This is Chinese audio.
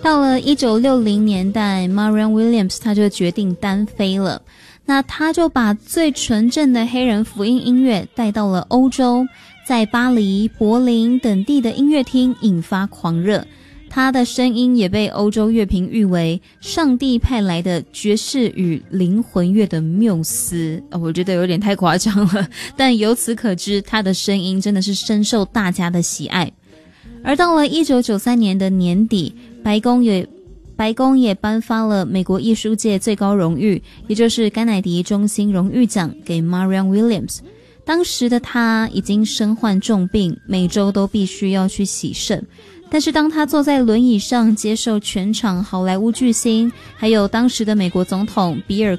到了1960年代 Marianne Williams 他就决定单飞了，那他就把最纯正的黑人福音音乐带到了欧洲，在巴黎、柏林等地的音乐厅引发狂热，他的声音也被欧洲乐评誉为上帝派来的爵士与灵魂乐的缪斯，我觉得有点太夸张了，但由此可知他的声音真的是深受大家的喜爱。而到了1993年的年底，白宫也颁发了美国艺术界最高荣誉，也就是甘乃迪中心荣誉奖给 Marianne Williams。当时的他已经身患重病，每周都必须要去洗肾，但是当他坐在轮椅上接受全场好莱坞巨星还有当时的美国总统比尔